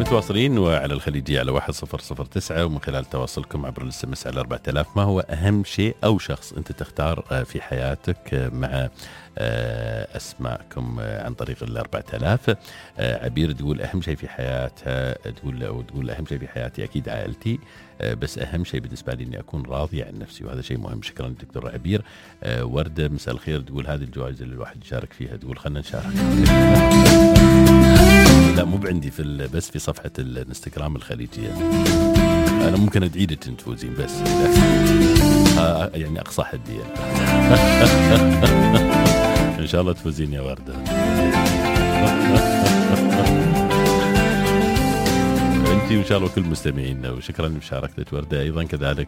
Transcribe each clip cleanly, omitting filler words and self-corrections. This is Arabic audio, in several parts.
متواصلين وعلى الخليجية على 1009 ومن خلال تواصلكم عبر الاس على 4000. ما هو أهم شيء أو شخص أنت تختار في حياتك مع أسماءكم عن طريق 4000؟ عبير تقول أهم شيء في حياتها، تقول أهم شيء في حياتي أكيد عائلتي، بس أهم شيء بالنسبة لي إني أكون راضي عن نفسي، وهذا شيء مهم. شكرا دكتور عبير. وردة مساء الخير، تقول هذه الجوائز اللي الواحد يشارك فيها، تقول خلنا نشارك. لا مو عندي بس في صفحة الانستغرام الخليجية. أنا ممكن أدعيلك أن تفوزين بس يعني أقصى حدي إن شاء الله تفوزين يا وردة. أنتي وإن شاء الله كل مستمعينا، وشكرا لمشاركة وردة. أيضا كذلك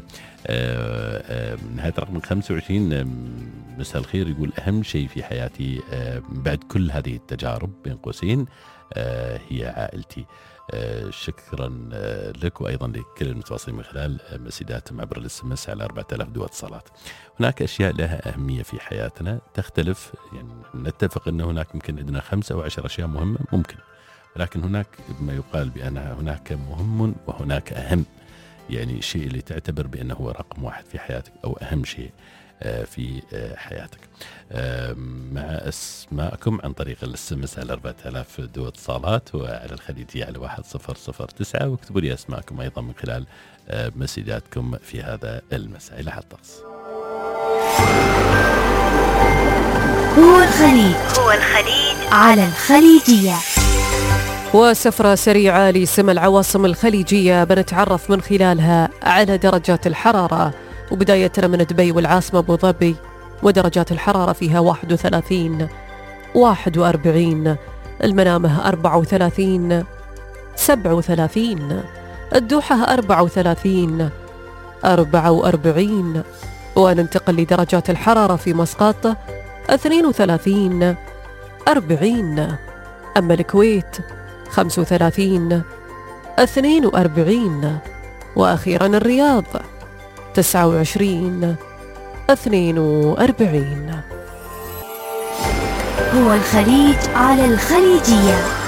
نهاية رقم 25 مساء الخير، يقول أهم شيء في حياتي بعد كل هذه التجارب بين قوسين هي عائلتي. شكرا لك وأيضا لكل المتواصلين من خلال مسيداتهم عبر الاس على 4000 دو اتصالات. هناك أشياء لها أهمية في حياتنا تختلف، يعني نتفق أن هناك يمكن عندنا 5 أو 10 أشياء مهمة ممكن، ولكن هناك ما يقال بأن هناك مهم وهناك أهم، يعني الشيء اللي تعتبر بأنه هو رقم 1 في حياتك أو أهم شيء في حياتك. مع أسماءكم عن طريق الاس على 4000 دو اتصالات وعلى الخليجية على 1009، واكتبوا لي أسماءكم أيضا من خلال مسجاتكم في هذا المساء. إلى حد الطقس. هو الخليج على الخليجية. وسفرة سريعة لسما العواصم الخليجية بنتعرف من خلالها على درجات الحرارة، وبداية من دبي والعاصمة أبو ظبي ودرجات الحرارة فيها 31 41، المنامة 34 37، الدوحة 34 44، وننتقل لدرجات الحرارة في مسقط 32 40، أما الكويت 35 42، وأخيرا الرياض 29 42. هو الخليج على الخليجية.